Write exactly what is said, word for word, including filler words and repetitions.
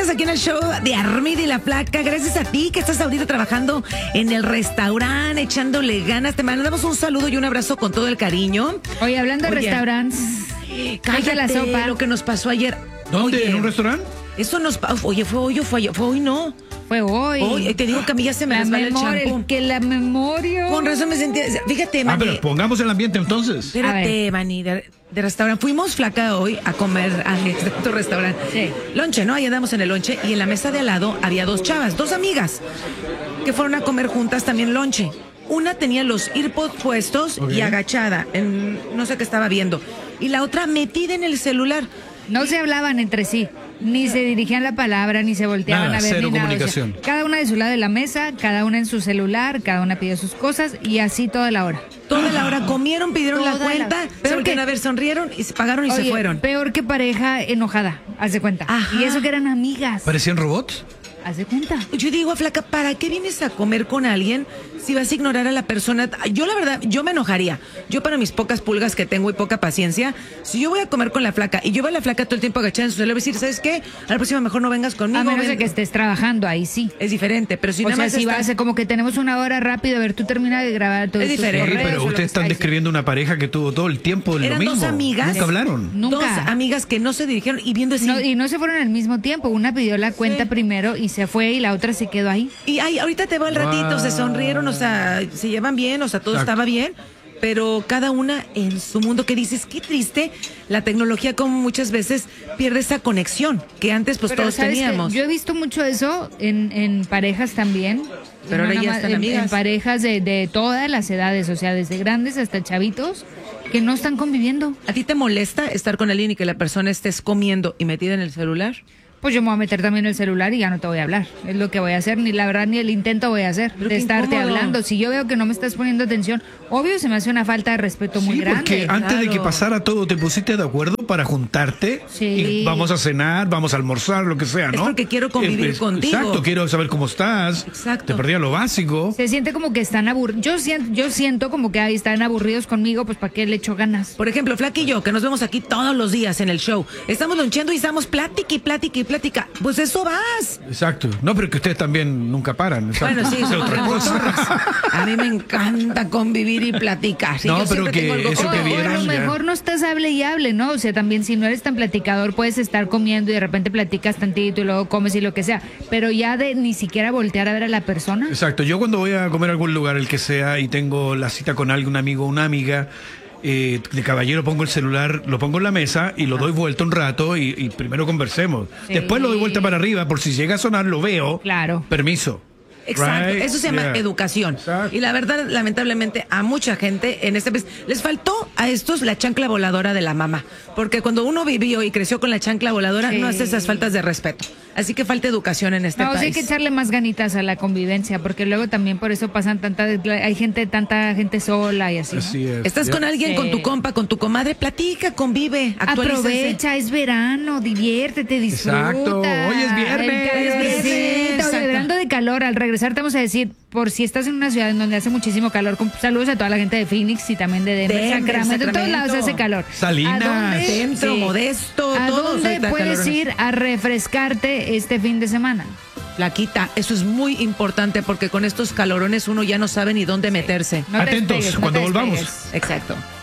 aquí en el show de Armida y la Flaca. Gracias a ti que estás ahorita trabajando en el restaurante, echándole ganas. Te mandamos un saludo y un abrazo con todo el cariño. Oye, hablando de Oye, restaurantes, cállate la sopa. lo que nos pasó ayer. ¿Dónde? Oye, ¿En un restaurante? Eso nos pasó. Oye, fue hoy o fue ayer. Fue hoy, no. Fue hoy. Hoy, te digo que a mí ya se me la resbala el memoria, champú. que la memoria. Con razón me sentía. Fíjate, Ah, Mani. pero pongamos el ambiente entonces. Espérate, Mani, de, de restaurante. Fuimos, Flaca, hoy a comer a este tu restaurante. Sí. Lonche, ¿no? Ahí andamos en el lonche y en la mesa de al lado había dos chavas, dos amigas, que fueron a comer juntas también lonche. Una tenía los earpods puestos Ok. y agachada, en, no sé qué estaba viendo. Y la otra metida en el celular. No se hablaban entre sí, ni se dirigían la palabra, ni se volteaban Nada, a ver cero ni nada. O sea, comunicación. cada una de su lado de la mesa, cada una en su celular, cada una pidió sus cosas y así toda la hora. Toda la hora comieron, pidieron la Toda la- cuenta, Peor se voltearon que- a ver, sonrieron y se pagaron y Oye, se fueron. peor que pareja enojada, haz de cuenta. Ajá. Y eso que eran amigas, ¿Parecían robots? haz de cuenta. Yo digo, Flaca, ¿para qué vienes a comer con alguien si vas a ignorar a la persona? Yo, la verdad, yo me enojaría. Yo, para mis pocas pulgas que tengo y poca paciencia, si yo voy a comer con la Flaca y yo veo a la Flaca todo el tiempo agachada en su celular, voy a decir, ¿sabes qué? A la próxima mejor no vengas conmigo. A menos de ven". que estés trabajando, ahí sí. Es diferente, pero si O nada sea, más si estás- va a ser como que tenemos una hora rápido, a ver, tú termina de grabar todo Es diferente. Sí, Correos pero o lo que ustedes están sea, describiendo una pareja que tuvo todo el tiempo lo Eran mismo. dos amigas. Nunca hablaron. Nunca. Dos amigas que no se dirigieron y viendo así. No, y no se fueron al mismo tiempo. Una pidió la cuenta Sí. primero y se fue y la otra se quedó ahí. Y ay, ahorita te va el ratito, Wow. se sonrieron, o sea, se llevan bien, o sea, todo Exacto. estaba bien, pero cada una en su mundo, que dices, qué triste, la tecnología como muchas veces pierde esa conexión que antes pues Pero todos ¿sabes qué? teníamos. Yo he visto mucho eso en, en parejas también. Pero No ahora nada ya más- están en, amigas. en parejas de, de todas las edades, o sea, desde grandes hasta chavitos, que no están conviviendo. ¿A ti te molesta estar con alguien y que la persona estés comiendo y metida en el celular? Pues yo me voy a meter también el celular y ya no te voy a hablar. Es lo que voy a hacer, ni la verdad ni el intento voy a hacer Pero de qué estarte incómodo. hablando. Si yo veo que no me estás poniendo atención, obvio se me hace una falta de respeto muy Sí, grande. porque antes de que claro. pasara todo, te pusiste de acuerdo para juntarte Sí. y vamos a cenar, vamos a almorzar, lo que sea, ¿no? Es porque quiero convivir Eh, eh, contigo. Exacto, quiero saber cómo estás. Exacto. Te perdía lo básico. Se siente como que están aburridos. Yo siento, yo siento como que ahí están aburridos conmigo, pues ¿para qué le echo ganas? Por ejemplo, Flaca y yo, que nos vemos aquí todos los días en el show, estamos loncheando y estamos plática y plática y plática. Pues eso vas. Exacto. No, pero que ustedes también nunca paran. exacto. Bueno, sí, Es somos otra cosa. nosotras. A mí me encanta convivir y platicar. Sí, No, yo pero siempre que tengo algo eso que que O- o decir. a vieron lo ya. mejor no estás hable y hable, ¿no? O sea, también si no eres tan platicador, puedes estar comiendo y de repente platicas tantito y luego comes y lo que sea. Pero ya de ni siquiera voltear a ver a la persona. Exacto. Yo cuando voy a comer a algún lugar, el que sea, y tengo la cita con alguien, un amigo o una amiga, eh, de caballero pongo el celular, lo pongo en la mesa y lo doy vuelta un rato y, y primero conversemos. Sí. Después lo doy vuelta para arriba, por si llega a sonar, lo veo. Claro. Permiso. Exacto, Right? eso se llama Yeah. educación. Exacto. Y la verdad, lamentablemente, a mucha gente en este país les faltó a estos la chancla voladora de la mamá. Porque cuando uno vivió y creció con la chancla voladora, Sí. no hace esas faltas de respeto. Así que falta educación en este No, sí hay país. que echarle más ganitas a la convivencia, porque luego también por eso pasan tanta, hay gente, tanta gente sola y así. ¿no? Así es. Estás Ya. con alguien, Sí. con tu compa, con tu comadre, platica, convive, actualícense. Aprovecha, es verano, diviértete, disfruta. Exacto, hoy es viernes. El Hoy es viernes, calorcito, exacto. oye, hablando de calor, al regresar te vamos a decir, por si estás en una ciudad en donde hace muchísimo calor, con- saludos a toda la gente de Phoenix y también de Denver, Denver, Sacramento, en todos Sacramento. lados hace calor. Salinas. ¿A dónde, Centro, Modesto, ¿A todos dónde ahorita puedes calorones. ir a refrescarte este fin de semana? Flaquita, eso es muy importante porque con estos calorones uno ya no sabe ni dónde meterse. No te Atentos, despegues, no cuando te volvamos. despegues. Exacto.